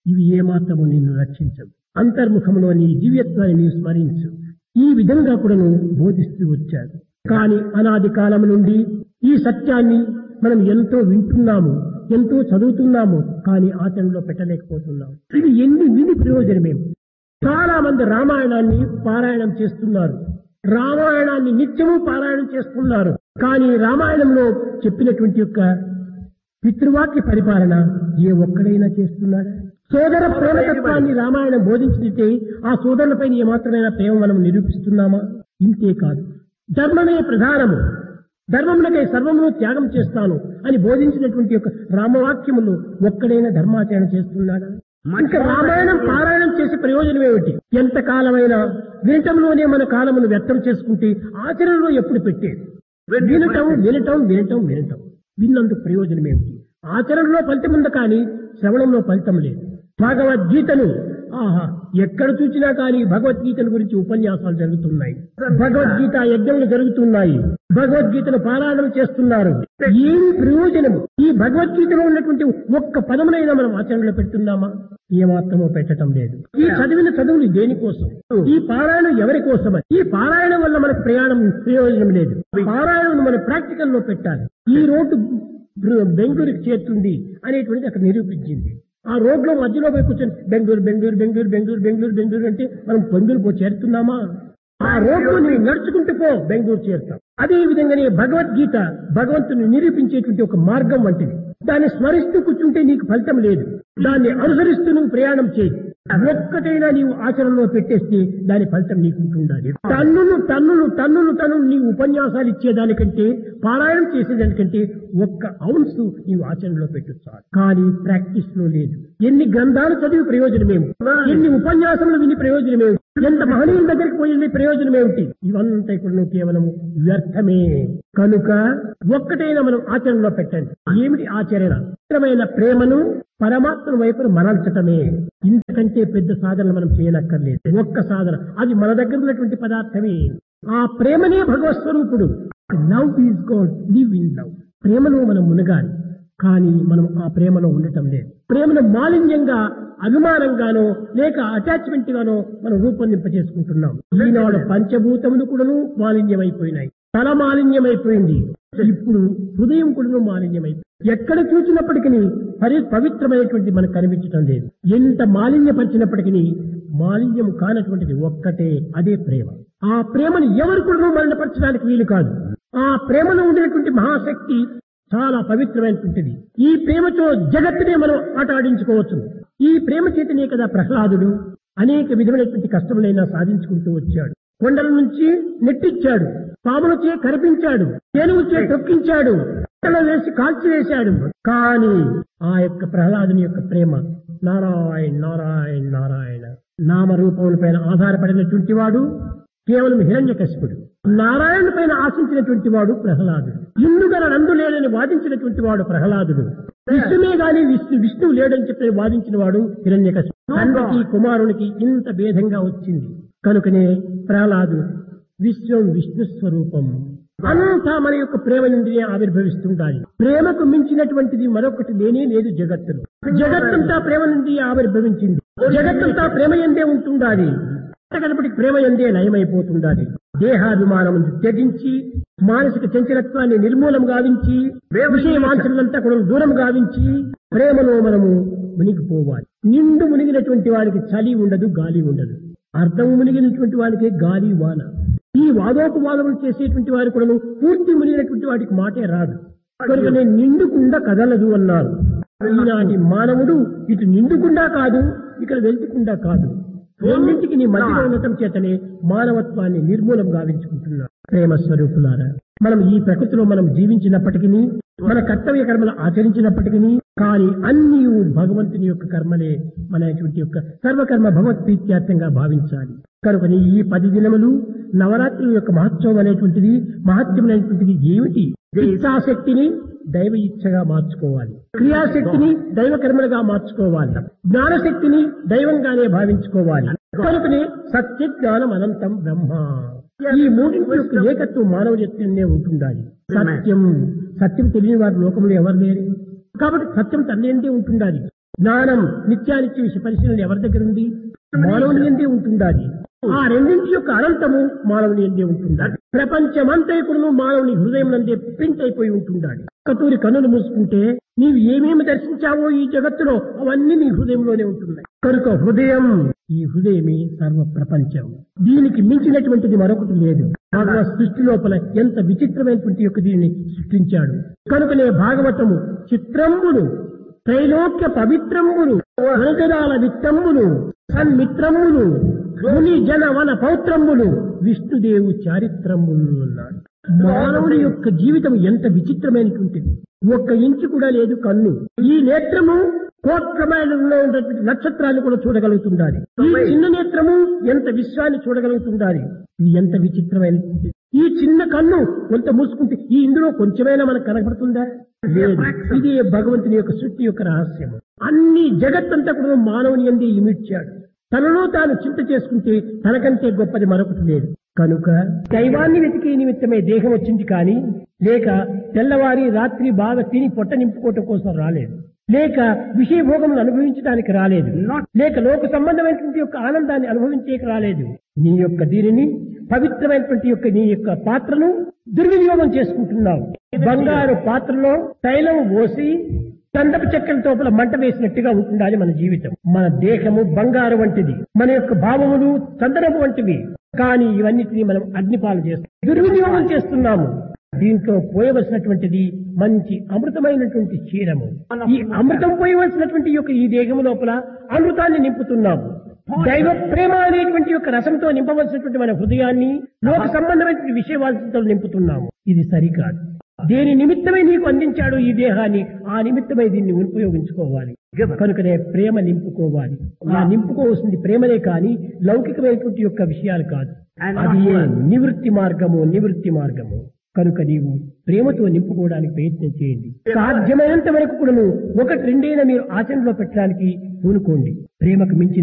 ఇవి ఏమాత్రము నిన్ను రక్షించవు. అంతర్ముఖంలో నీ దివ్యత్వాన్ని నీవు స్మరించు. ఈ విధంగా కూడా బోధిస్తూ వచ్చారు. కానీ అనాది కాలం నుండి ఈ సత్యాన్ని మనం ఎంతో వింటున్నాము, ఎంతో చదువుతున్నాము, కానీ ఆచరణలో పెట్టలేకపోతున్నాము. ఇది ఎన్ని విని ప్రయోజనమేమి. చాలా మంది రామాయణాన్ని పారాయణం చేస్తున్నారు, రామాయణాన్ని నిత్యము పారాయణం చేస్తున్నారు. కానీ రామాయణంలో చెప్పినటువంటి యొక్క పితృవాక్య పరిపాలన ఏ ఒక్కడైనా చేస్తున్నాడా? సోదర ప్రేమతత్వాన్ని రామాయణం బోధించితే ఆ సోదరులపైన ఏమాత్రమైనా ప్రేమ మనం నిరూపిస్తున్నామా? ఇంతే కాదు, ధర్మమే ప్రధానము, ధర్మములకై సర్వమును త్యాగం చేస్తాను అని బోధించినటువంటి యొక్క రామవాక్యములు ఒక్కడైనా ధర్మాచరణ చేస్తున్నాడా? ఇంకా రామాయణం పారాయణం చేసే ప్రయోజనం ఏమిటి? ఎంత కాలమైనా వినటంలోనే మన కాలమును వ్యర్థం చేసుకుంటే ఆచరణలో ఎప్పుడు పెట్టేది? వినటం వినటం వినటం వినటం విన్నందుకు ప్రయోజనం ఏమిటి? ఆచరణలో ఫలితం ఉంది, కానీ శ్రవణంలో ఫలితం లేదు. భగవద్గీతను ఎక్కడ చూసినా కానీ భగవద్గీతను గురించి ఉపన్యాసాలు జరుగుతున్నాయి, భగవద్గీత యజ్ఞములు జరుగుతున్నాయి, భగవద్గీతను పారాయణం చేస్తున్నారు. ఏమి ప్రయోజనము? ఈ భగవద్గీతలో ఉన్నటువంటి ఒక్క పదమునైనా మనం ఆచరణలో పెడుతున్నామా? ఏమాత్రమో పెట్టడం లేదు. ఈ చదివిన చదువులు దేనికోసం? ఈ పారాయణం ఎవరి కోసం? ఈ పారాయణం వల్ల మనకు ప్రయోజనం లేదు. పారాయణం మన ప్రాక్టికల్ లో పెట్టాలి. ఈ రోడ్డు బెంగళూరుకి చేరుతుంది అనేటువంటిది అక్కడ నిరూపించింది. ఆ రోడ్లో మధ్యలో పోయి కూర్చొని బెంగళూరు బెంగళూరు బెంగళూరు బెంగళూరు బెంగళూరు బెంగళూరు అంటే మనం బెంగళూరు చేరుతున్నామా? ఆ రోడ్లో నువ్వు నడుచుకుంటూ పో, బెంగళూరు చేరుతాం. అదే విధంగానే భగవద్గీత భగవంతుని నిరూపించేటువంటి ఒక మార్గం వంటిది. దాన్ని స్మరిస్తూ కూర్చుంటే నీకు ఫలితం లేదు. దాన్ని అనుసరిస్తూ నువ్వు ప్రయాణం చేయి. ఒక్కటైనా నీవు ఆచరణలో పెట్టేస్తే దాని ఫలితం నీకు ఉంటుండాలి. టన్నులు టన్నులు టన్నులు టన్నులు నీవు ఉపన్యాసాలు ఇచ్చేదానికంటే, పారాయణం చేసేదానికంటే ఒక్క ఔన్స్ నీవు ఆచరణలో పెట్టొచ్చు. కానీ ప్రాక్టీస్ లో లేదు. ఎన్ని గ్రంథాలు చదివి ప్రయోజనమేమి? ఎన్ని ఉపన్యాసములు విని ప్రయోజనమేమి? ఎంత మహనీయుల దగ్గరికి పోయి ప్రయోజనం ఏమిటి? ఇవంతా ఇప్పుడు కేవలం వ్యర్థమే. కనుక ఒక్కటైనా మనం ఆచరణలో పెట్టండి. ఏమిటి ఆచరణ? పవిత్రమైన ప్రేమను పరమాత్మ వైపు మరల్చటమే. ఇంతకంటే పెద్ద సాధన మనం చేయనక్కర్లేదు. ఒక్క సాధన, అది మన దగ్గర ఉన్నటువంటి పదార్థమే. ఆ ప్రేమనే భగవత్ స్వరూపుడు. Love is God, live in love. ప్రేమలో మనం మునగాలి, కానీ మనం ఆ ప్రేమలో ఉండటం లేదు. ప్రేమను మాలిన్యంగా, అభిమానంగానో లేక అటాచ్మెంట్ గానో మనం రూపొందింప చేసుకుంటున్నాం. ఈనాడు పంచభూతములు కూడాను మాలిన్యమైపోయినాయి. తల మాలిన్యమైపోయింది, ఇప్పుడు హృదయం కూడా మాలిన్యమైపోయింది. ఎక్కడ చూసినప్పటికీ పవిత్రమైనటువంటి మనకు కనిపించడం లేదు. ఎంత మాలిన్యపరిచినప్పటికీ మాలిన్యం కానటువంటిది ఒక్కటే, అదే ప్రేమ. ఆ ప్రేమను ఎవరు కూడా మలినపరచడానికి వీలు కాదు. ఆ ప్రేమలో ఉండేటువంటి మహాశక్తి చాలా పవిత్రమైనటువంటిది. ఈ ప్రేమతో జగత్తునే మనం ఆట ఆడించుకోవచ్చు. ఈ ప్రేమ చేతనే కదా ప్రహ్లాదుడు అనేక విధమైనటువంటి కష్టములైనా సాధించుకుంటూ వచ్చాడు. కొండల నుంచి నెట్టిచ్చాడు, పాములచే కరిపించాడు, ఏనుగుచే తొక్కించాడు, కొండలో వేసి కాల్చివేశాడు. కానీ ఆ యొక్క ప్రహ్లాదుని యొక్క ప్రేమ నారాయణ నారాయణ నారాయణ నామరూపముల పైన ఆధారపడినటువంటి వాడు కేవలం హిరణ్యకశిపుడు. నారాయణ పైన ఆశించినటువంటి వాడు ప్రహ్లాదుడు. ఇందుగల నందు లేడని వాదించినటువంటి వాడు ప్రహ్లాదుడు. విష్ణుమే గాని విష్ణువు లేడని చెప్పి వాదించిన వాడు హిరణ్యకశిపుడు. తండ్రికి కుమారునికి ఇంత భేదంగా వచ్చింది. కనుకనే ప్రహ్లాదు విశ్వం విష్ణు స్వరూపం. అంతా మన యొక్క ప్రేమ నుండినే ఆవిర్భవిస్తుంటాయి. ప్రేమకు మించినటువంటిది మరొకటి లేనే లేదు జగత్తులో. జగత్తంతా ప్రేమ నుండి ఆవిర్భవించింది. జగత్తంతా ప్రేమ ఎందే ఉంటుండాలి. కనపటి ప్రేమ ఎందే లయమైపోతుండాలి. దేహాభిమానం త్యజించి, మానసిక చంచలత్వాన్ని నిర్మూలం గావించి, విషయ వాంఛనంతా కూడా దూరం గావించి ప్రేమలో మనము మునిగిపోవాలి. నిండు మునిగినటువంటి వాడికి చలి ఉండదు, గాలి ఉండదు. అర్థం మునిగినటువంటి వాడికి గాలి వాన. ఈ వాదోపవాదములు చేసేటువంటి వారు కూడా పూర్తి మునిగినటువంటి వాడికి మాటే రాదు. కనుక నేను నిండుకుండా కదలదు అన్నారు. ఈనాటి మానవుడు ఇటు నిండుకుండా కాదు, ఇక్కడ వెళ్తుకుండా కాదు, రెండింటికి నీ మధ్యలో ఉండటం చేతనే మానవత్వాన్ని నిర్మూలం గావించుకుంటున్నారు. ప్రేమ స్వరూపులారా, మనం ఈ ప్రకృతిలో మనం జీవించినప్పటికీ, మన కర్తవ్య కర్మలు ఆచరించినప్పటికీ, కానీ అన్ని భగవంతుని యొక్క కర్మలే మన యొక్క సర్వకర్మ భగవత్ ప్రీత్యార్థంగా భావించాలి. కనుకని ఈ 10 దినములు నవరాత్రుల యొక్క మహోత్సవం అనేటువంటిది, మహత్యం అనేటువంటిది ఏమిటి? ఇచ్ఛాశక్తిని దైవ ఇచ్ఛగా మార్చుకోవాలి, క్రియాశక్తిని దైవ కర్మలుగా మార్చుకోవాలి, జ్ఞానశక్తిని దైవంగానే భావించుకోవాలి. కనుకనే సత్య జ్ఞానం అనంతం బ్రహ్మ. ఈ మూడింటి యొక్క ఏకత్వం మానవ వ్యక్తినే ఉంటుండాలి. సత్యం తెలియని వారు లోకంలో ఎవరు లేరు. కాబట్టి సత్యం తల్లి అంటే ఉంటుండాలి. జ్ఞానం నిత్యానిత్య విషయ పరిశీలన ఎవరి దగ్గర ఉంది? మానవుని ఎందే ఉంటుండాలి. ఆ రెండింటి యొక్క అనంతము మానవుని ఎందే ఉంటుండాలి. ప్రపంచమంతా కూడా మానవుని హృదయం నందే ప్రింట్ అయిపోయి ఉంటుండాలి. కతూరి కన్నులు మూసుకుంటే నీవు ఏమేమి దర్శించావో ఈ జగత్తులో అవన్నీ నీ హృదయంలోనే ఉంటున్నాయి. కనుక హృదయం, ఈ హృదయమే సర్వ ప్రపంచం. దీనికి మించినటువంటిది మరొకటి లేదు. భగవ సృష్టి లోపల ఎంత విచిత్రమైనటువంటి యొక్క దీనిని సృష్టించాడు. కనుకనే భాగవతము చిత్రంబులు, త్రైలోక్య పవిత్రంబులు, అనగదాల విత్తంబులు, సన్మిత్రములు, ముని జన వన పౌత్రంబులు, విష్ణుదేవు చారిత్రములు అన్నాడు. మానవుని యొక్క జీవితం ఎంత విచిత్రమైనటువంటిది. ఒక్క ఇంచు కూడా లేదు కన్ను. ఈ నేత్రము కోట్ల మైళ్ళలో ఉన్నటువంటి నక్షత్రాన్ని కూడా చూడగలుగుతుండాలి. ఈ చిన్న నేత్రము ఎంత విశ్వాన్ని చూడగలుగుతుండాలి. ఇది ఎంత విచిత్రమైనటువంటి. ఈ చిన్న కన్ను కొంత మూసుకుంటే ఈ ఇందులో కొంచెమైనా మనకు కనబడుతుందా? లేదు. ఇది భగవంతుని యొక్క సృష్టి యొక్క రహస్యము. అన్ని జగత్తంతా కూడా మానవుని యందే ఇమిడ్చాడు. తనలో తాను చింత చేసుకుంటే తనకంటే గొప్పది మరొకటి లేదు. కనుక దైవాన్ని వెతికే నిమిత్తమే దేహం వచ్చింది కానీ, లేక తెల్లవారి రాత్రి బాగా తిని పొట్ట నింపుకోవటం కోసం రాలేదు, లేక విషయ భోగములు అనుభవించడానికి రాలేదు, లేక లోక సంబంధమైనటువంటి యొక్క ఆనందాన్ని అనుభవించేకి రాలేదు. నీ యొక్క దీనిని పవిత్రమైనటువంటి యొక్క నీ యొక్క పాత్రను దుర్వినియోగం చేసుకుంటున్నావు. బంగారు పాత్రలో తైలం పోసి చందపు చెక్కల తోపల మంట వేసినట్టుగా ఉంటుండాలి మన జీవితం. మన దేహము బంగారు వంటిది, మన యొక్క భావములు చందనము వంటివి. కానీ ఇవన్నిటినీ మనం అగ్నిపాలు చేస్తాం, దుర్వినియోగం చేస్తున్నాము. దీంట్లో పోయవలసినటువంటిది మంచి అమృతమైనటువంటి క్షీరము. ఈ అమృతం పోయవలసినటువంటి యొక్క ఈ దేహము లోపల అమృతాన్ని నింపుతున్నాము. దైవ ప్రేమ అనేటువంటి యొక్క రసంతో నింపవలసినటువంటి మన హృదయాన్ని లోక సంబంధమైనటువంటి విషయవాసంతో నింపుతున్నాము. ఇది సరికాదు. దేని నిమిత్తమై నీకు అందించాడు ఈ దేహాన్ని, ఆ నిమిత్తమై దీన్ని ఉపయోగించుకోవాలి. కనుకనే ప్రేమ నింపుకోవాలి. ఆ నింపుకోవాల్సింది ప్రేమనే కానీ లౌకికమైనటువంటి యొక్క విషయాలు కాదు. అది నివృత్తి మార్గము, నివృత్తి మార్గము. కనుక నీవు ప్రేమతో నింపుకోవడానికి ప్రయత్నం చేయండి. సాధ్యమైనంత వరకు కూడా ఒకటి రెండైనా మీరు ఆచరణలో పెట్టడానికి పూనుకోండి. ప్రేమకు మించిన